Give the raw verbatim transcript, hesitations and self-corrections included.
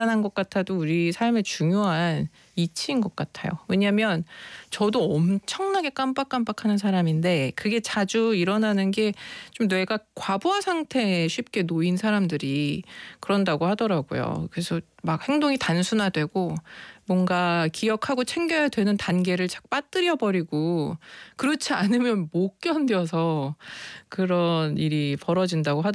간단한 것 같아도 우리 삶의 중요한 이치인 것 같아요. 왜냐하면 저도 엄청나게 깜빡깜빡하는 사람인데 그게 자주 일어나는 게 좀 뇌가 과부하 상태에 쉽게 놓인 사람들이 그런다고 하더라고요. 그래서 막 행동이 단순화되고 뭔가 기억하고 챙겨야 되는 단계를 자꾸 빠뜨려 버리고 그렇지 않으면 못 견뎌서 그런 일이 벌어진다고 하더